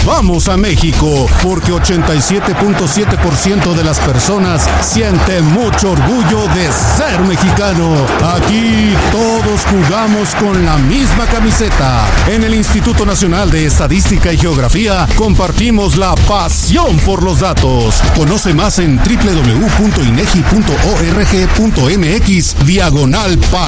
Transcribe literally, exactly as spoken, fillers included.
vamos a México, porque ochenta y siete punto siete por ciento de las personas sienten mucho orgullo de ser mexicano. Aquí todos jugamos con la misma camiseta. En el Instituto Nacional de Estadística y Geografía compartimos la pasión por los datos. Conoce más en doble u doble u doble u punto inegi punto org punto mx diagonal